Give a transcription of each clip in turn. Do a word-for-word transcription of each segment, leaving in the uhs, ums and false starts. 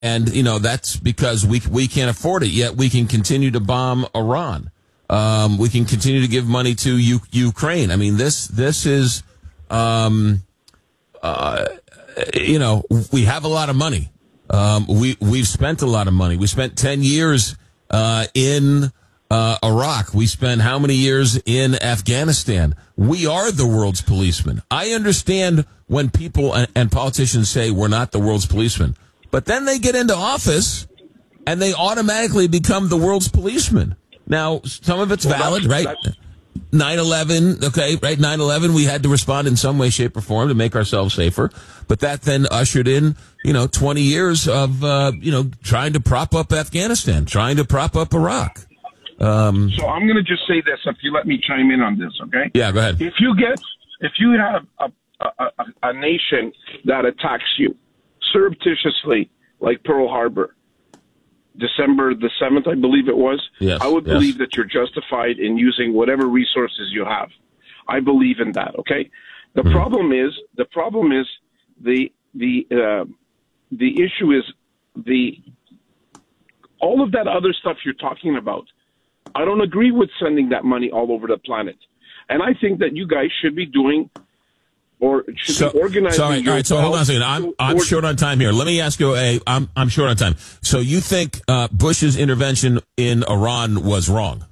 And, you know, that's because we we can't afford it, yet we can continue to bomb Iran. Um, we can continue to give money to U- Ukraine. I mean, this this is, um, uh, you know, we have a lot of money. Um, we, we've spent a lot of money. We spent ten years uh, in uh, Iraq. We spent how many years in Afghanistan? We are the world's policemen. I understand when people and, and politicians say we're not the world's policemen. But then they get into office, and they automatically become the world's policemen. Now, some of it's well, valid, that's, right? That's... nine eleven, okay, right? nine eleven, we had to respond in some way, shape, or form to make ourselves safer. But that then ushered in, you know, twenty years of, uh, you know, trying to prop up Afghanistan, trying to prop up Iraq. Um, so I'm going to just say this, if you let me chime in on this, okay? Yeah, go ahead. If you get, if you have a, a, a, a nation that attacks you, surreptitiously, like Pearl Harbor, December the seventh, I believe it was. Yes, I would yes. believe that you're justified in using whatever resources you have. I believe in that. Okay. The mm-hmm. problem is the problem is the the uh, the issue is the all of that other stuff you're talking about. I don't agree with sending that money all over the planet, and I think that you guys should be doing. Or should so, be organizing. Sorry, all right. So hold on a second. I'm I'm or, short on time here. Let me ask you a. I'm I'm short on time. So you think uh, Bush's intervention in Iran was wrong?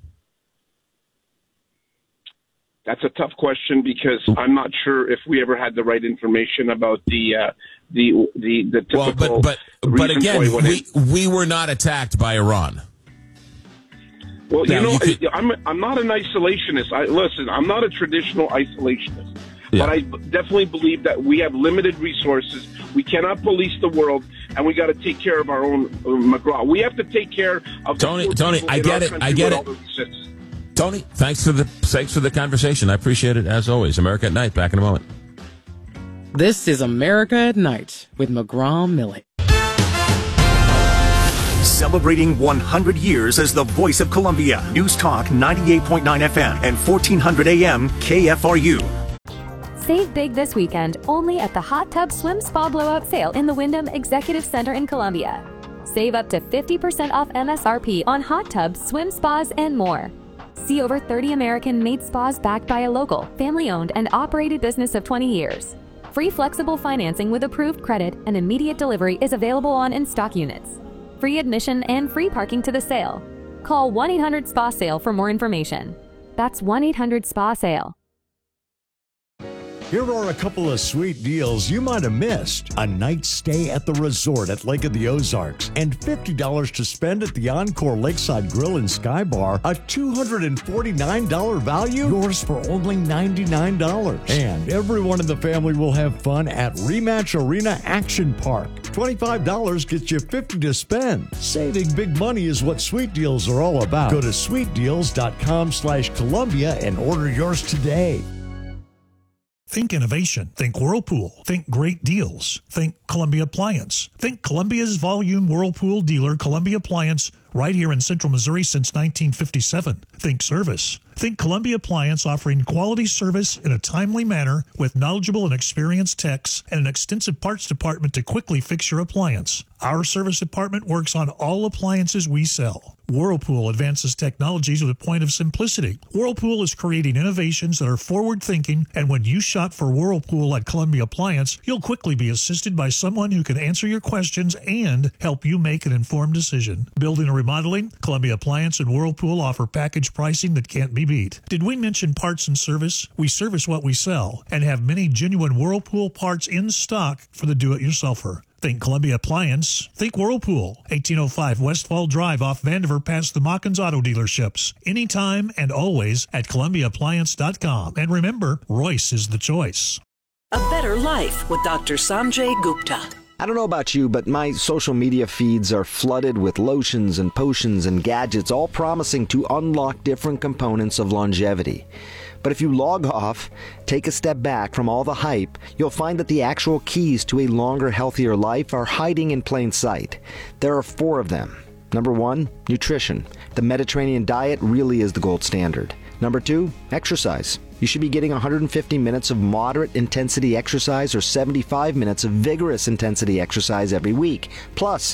That's a tough question because I'm not sure if we ever had the right information about the uh, the the the typical. Well, but but but again, we in. we were not attacked by Iran. Well, now, you know, you could, I'm I'm not an isolationist. I, listen, I'm not a traditional isolationist. Yeah. But I definitely believe that we have limited resources. We cannot police the world, and we got to take care of our own uh, McGraw. We have to take care of Tony. Tony, I get it. I get it. Tony, thanks for the thanks for the conversation. I appreciate it as always. America at Night. Back in a moment. This is America at Night with McGraw Millet. Celebrating one hundred years as the voice of Columbia. News Talk ninety-eight point nine F M and fourteen hundred A M K F R U. Save big this weekend only at the Hot Tub Swim Spa Blowout Sale in the Wyndham Executive Center in Columbia. Save up to fifty percent off M S R P on hot tubs, swim spas, and more. See over thirty American-made spas backed by a local, family-owned, and operated business of twenty years. Free flexible financing with approved credit and immediate delivery is available on in-stock units. Free admission and free parking to the sale. Call one eight hundred S P A SALE for more information. That's one eight hundred S P A SALE. Here are a couple of sweet deals you might have missed. A night stay at the resort at Lake of the Ozarks and fifty dollars to spend at the Encore Lakeside Grill and Sky Bar. A two hundred forty-nine dollars value, yours for only ninety-nine dollars. And everyone in the family will have fun at Rematch Arena Action Park. twenty-five dollars gets you fifty dollars to spend. Saving big money is what Sweet Deals are all about. Go to sweetdeals.com slash Columbia and order yours today. Think innovation. Think Whirlpool. Think great deals. Think Columbia Appliance. Think Columbia's volume Whirlpool dealer, Columbia Appliance, right here in Central Missouri since nineteen fifty-seven. Think service. Think Columbia Appliance offering quality service in a timely manner with knowledgeable and experienced techs and an extensive parts department to quickly fix your appliance. Our service department works on all appliances we sell. Whirlpool advances technologies with a point of simplicity. Whirlpool is creating innovations that are forward-thinking, and when you shop for Whirlpool at Columbia Appliance, you'll quickly be assisted by someone who can answer your questions and help you make an informed decision. Building or remodeling, Columbia Appliance and Whirlpool offer package pricing that can't be beat. Did we mention parts and service? We service what we sell and have many genuine Whirlpool parts in stock for the do-it-yourselfer. Think Columbia Appliance. Think Whirlpool. eighteen oh five Westfall Drive off Vandiver past the Mockins Auto Dealerships. Anytime and always at Columbia Appliance dot com. And remember, Royce is the choice. A better life with Doctor Sanjay Gupta. I don't know about you, but my social media feeds are flooded with lotions and potions and gadgets, all promising to unlock different components of longevity. But if you log off, take a step back from all the hype, you'll find that the actual keys to a longer, healthier life are hiding in plain sight. There are four of them. Number one, nutrition. The Mediterranean diet really is the gold standard. Number two, exercise. You should be getting one hundred fifty minutes of moderate intensity exercise or seventy-five minutes of vigorous intensity exercise every week. Plus,